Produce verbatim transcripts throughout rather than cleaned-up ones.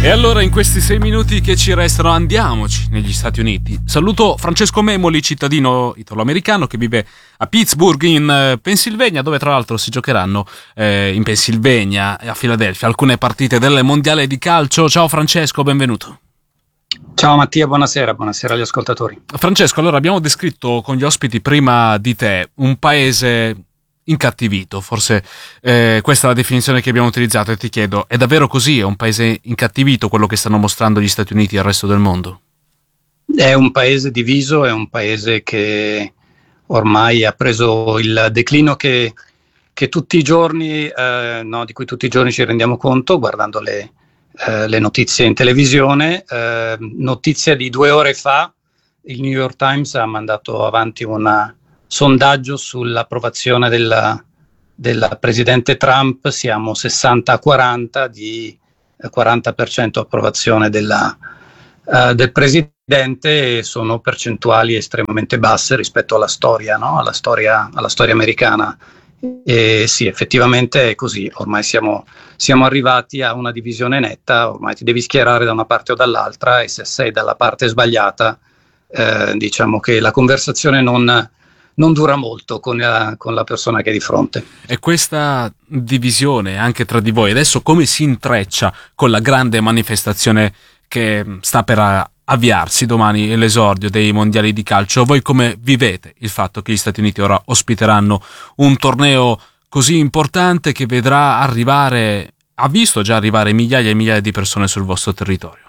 E allora in questi sei minuti che ci restano andiamoci negli Stati Uniti. Saluto Francesco Memoli, cittadino italo-americano che vive a Pittsburgh in eh, Pennsylvania, dove tra l'altro si giocheranno eh, in Pennsylvania e a Filadelfia alcune partite del mondiale di calcio. Ciao Francesco, benvenuto. Ciao Mattia, buonasera, buonasera agli ascoltatori. Francesco, allora abbiamo descritto con gli ospiti prima di te un paese incattivito, forse eh, questa è la definizione che abbiamo utilizzato, e ti chiedo, è davvero così? È un paese incattivito quello che stanno mostrando gli Stati Uniti al resto del mondo? È un paese diviso, è un paese che ormai ha preso il declino che, che tutti i giorni, eh, no, di cui tutti i giorni ci rendiamo conto guardando le, eh, le notizie in televisione. Eh, notizia di due ore fa, il New York Times ha mandato avanti una sondaggio sull'approvazione del, del presidente Trump. Siamo sessanta a quaranta, di quaranta per cento approvazione della, uh, del presidente, e sono percentuali estremamente basse rispetto alla storia, no? alla storia, alla storia americana. E sì, effettivamente è così, ormai siamo, siamo arrivati a una divisione netta, ormai ti devi schierare da una parte o dall'altra, e se sei dalla parte sbagliata, eh, diciamo che la conversazione non non dura molto con la, con la persona che è di fronte. E questa divisione anche tra di voi adesso come si intreccia con la grande manifestazione che sta per avviarsi domani, l'esordio dei mondiali di calcio? Voi come vivete il fatto che gli Stati Uniti ora ospiteranno un torneo così importante che vedrà arrivare, ha visto già arrivare migliaia e migliaia di persone sul vostro territorio?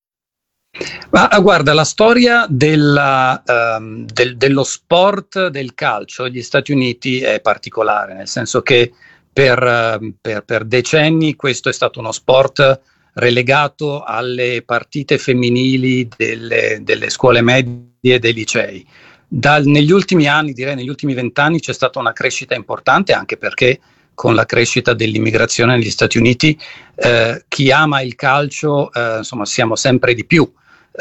Ma guarda, la storia della, um, del, dello sport del calcio negli Stati Uniti è particolare, nel senso che per, uh, per, per decenni questo è stato uno sport relegato alle partite femminili delle, delle scuole medie e dei licei. Dal, negli ultimi anni, direi negli ultimi vent'anni, c'è stata una crescita importante, anche perché con la crescita dell'immigrazione negli Stati Uniti eh, chi ama il calcio, eh, insomma, siamo sempre di più.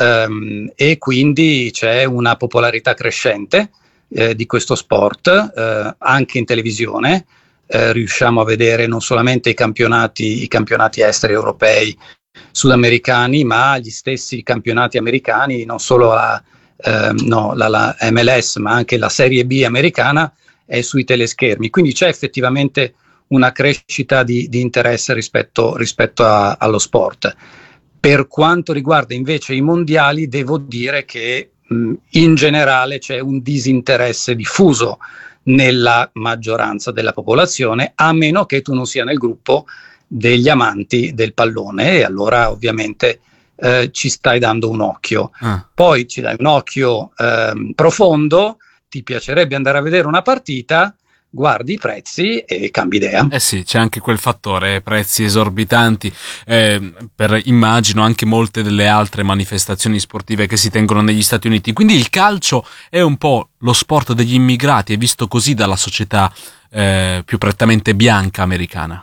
Um, e quindi c'è una popolarità crescente eh, di questo sport, eh, anche in televisione. Eh, riusciamo a vedere non solamente i campionati, i campionati esteri europei, sudamericani, ma gli stessi campionati americani, non solo la, eh, no, la, la M L S, ma anche la Serie B americana è sui teleschermi. Quindi c'è effettivamente una crescita di, di interesse rispetto, rispetto a, allo sport. Per quanto riguarda invece i mondiali, devo dire che mh, in generale c'è un disinteresse diffuso nella maggioranza della popolazione, a meno che tu non sia nel gruppo degli amanti del pallone, e allora ovviamente eh, ci stai dando un occhio. Ah. Poi ci dai un occhio eh, profondo, ti piacerebbe andare a vedere una partita, guardi i prezzi e cambi idea. Eh sì, c'è anche quel fattore, prezzi esorbitanti, eh, per immagino anche molte delle altre manifestazioni sportive che si tengono negli Stati Uniti. Quindi il calcio è un po' lo sport degli immigrati, è visto così dalla società eh, più prettamente bianca americana?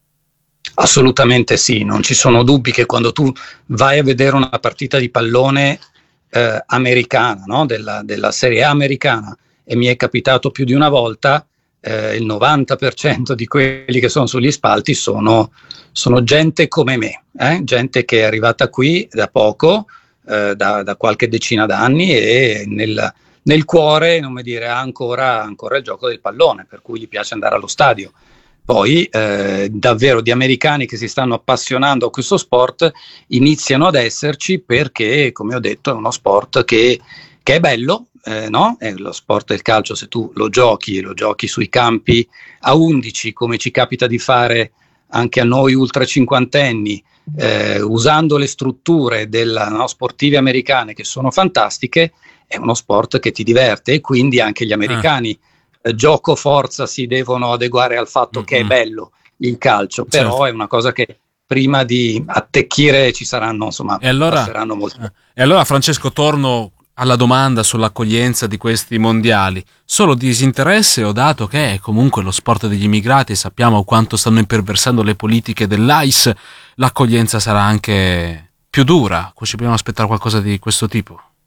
Assolutamente sì, non ci sono dubbi che quando tu vai a vedere una partita di pallone eh, americana, no? della, della Serie A americana, e mi è capitato più di una volta, Eh, il novanta per cento di quelli che sono sugli spalti sono, sono gente come me, eh? gente che è arrivata qui da poco, eh, da, da qualche decina d'anni, e nel, nel cuore, non mi dire, ha ancora, ancora il gioco del pallone, per cui gli piace andare allo stadio. Poi eh, davvero di americani che si stanno appassionando a questo sport iniziano ad esserci, perché, come ho detto, è uno sport che, che è bello. Eh, no? È lo sport del calcio, se tu lo giochi e lo giochi sui campi a undici, come ci capita di fare anche a noi ultra cinquantenni, eh, usando le strutture della, no, sportive americane, che sono fantastiche, è uno sport che ti diverte, e quindi anche gli americani ah. eh, gioco forza si devono adeguare al fatto mm-hmm. che è bello il calcio, però certo. È una cosa che prima di attecchire ci saranno, insomma, e allora, passeranno molto. Eh, e allora Francesco, torno alla domanda sull'accoglienza di questi mondiali. Solo disinteresse, o dato che è comunque lo sport degli immigrati e sappiamo quanto stanno imperversando le politiche dell'I C E, l'accoglienza sarà anche più dura? Ci dobbiamo aspettare qualcosa di questo tipo?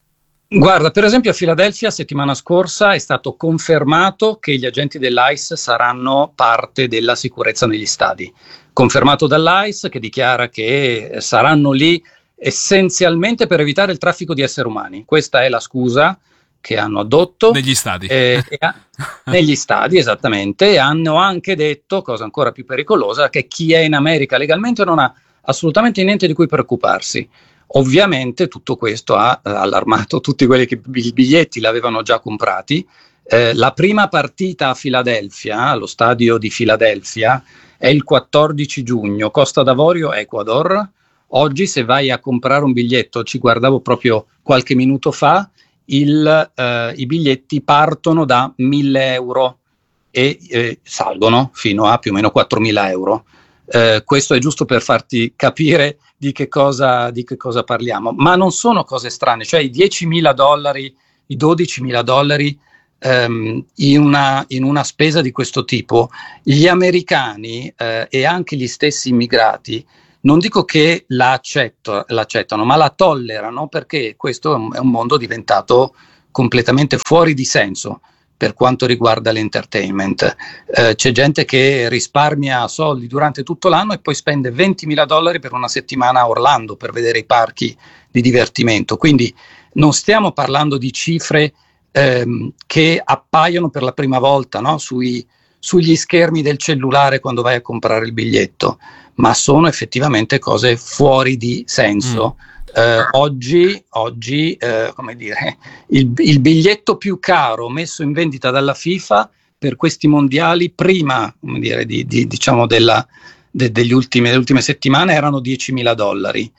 Guarda, per esempio a Filadelfia settimana scorsa è stato confermato che gli agenti dell'ICE saranno parte della sicurezza negli stadi. Confermato dall'ICE, che dichiara che saranno lì essenzialmente per evitare il traffico di esseri umani. Questa è la scusa che hanno addotto. Negli stadi. Eh, a, negli stadi, esattamente. E hanno anche detto, cosa ancora più pericolosa, che chi è in America legalmente non ha assolutamente niente di cui preoccuparsi. Ovviamente tutto questo ha eh, allarmato tutti quelli che i biglietti l'avevano già comprati. Eh, la prima partita a Filadelfia, allo stadio di Filadelfia, è il quattordici giugno, Costa d'Avorio, Ecuador. Oggi se vai a comprare un biglietto, ci guardavo proprio qualche minuto fa, il, eh, i biglietti partono da mille euro e eh, salgono fino a più o meno quattromila euro. Eh, questo è giusto per farti capire di che cosa, di che cosa parliamo, ma non sono cose strane, cioè i diecimila dollari, i dodicimila dollari ehm, in, una, in una spesa di questo tipo, gli americani eh, e anche gli stessi immigrati, non dico che la accetto, l'accettano, ma la tollerano, perché questo è un, è un mondo diventato completamente fuori di senso per quanto riguarda l'entertainment. Eh, c'è gente che risparmia soldi durante tutto l'anno e poi spende ventimila dollari per una settimana a Orlando per vedere i parchi di divertimento. Quindi non stiamo parlando di cifre ehm, che appaiono per la prima volta, no? Sui, sugli schermi del cellulare quando vai a comprare il biglietto, ma sono effettivamente cose fuori di senso. Mm. Eh, oggi, oggi eh, come dire, il, il biglietto più caro messo in vendita dalla FIFA per questi mondiali prima, come dire, di, di, diciamo della, de, degli ultimi, delle ultime settimane erano diecimila dollari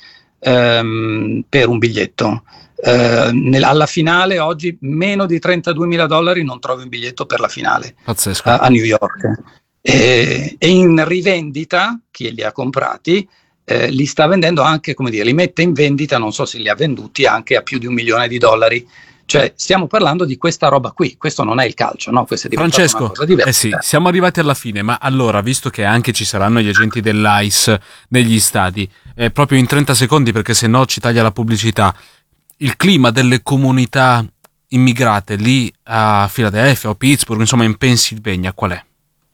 ehm, per un biglietto. Eh, nel, alla finale oggi meno di trentaduemila dollari non trovi un biglietto per la finale. Pazzesco. a, a New York. E, e in rivendita chi li ha comprati Eh, li sta vendendo anche, come dire, li mette in vendita, non so se li ha venduti anche a più di un milione di dollari. Cioè stiamo parlando di questa roba qui, questo non è il calcio, no? Questo è diventato Francesco, una cosa diversa. Eh sì, siamo arrivati alla fine, ma allora, visto che anche ci saranno gli agenti dell'ICE negli stadi, eh, proprio in trenta secondi, perché se no ci taglia la pubblicità, il clima delle comunità immigrate lì a Filadelfia o Pittsburgh, insomma in Pennsylvania, qual è?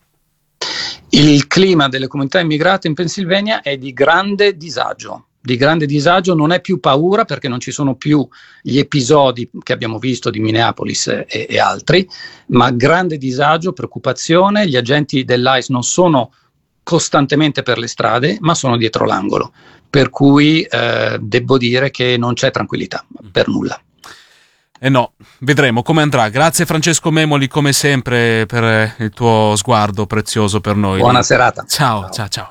Il clima delle comunità immigrate in Pennsylvania è di grande disagio, di grande disagio, non è più paura perché non ci sono più gli episodi che abbiamo visto di Minneapolis e, e altri, ma grande disagio, preoccupazione. Gli agenti dell'ICE non sono costantemente per le strade, ma sono dietro l'angolo, per cui eh, devo dire che non c'è tranquillità, per nulla. Eh no, vedremo come andrà. Grazie Francesco Memoli, come sempre, per il tuo sguardo prezioso per noi. Buona serata. Ciao, ciao, ciao.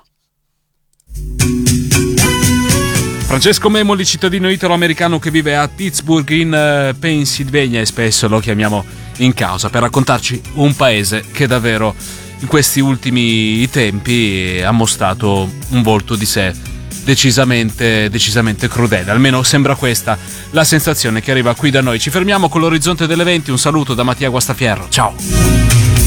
Francesco Memoli, cittadino italo-americano che vive a Pittsburgh in uh, Pennsylvania, e spesso lo chiamiamo in causa per raccontarci un paese che davvero in questi ultimi tempi ha mostrato un volto di sé decisamente decisamente crudele, almeno sembra questa la sensazione che arriva qui da noi. Ci fermiamo con l'orizzonte delle venti. Un saluto da Mattia Guastafierro, ciao.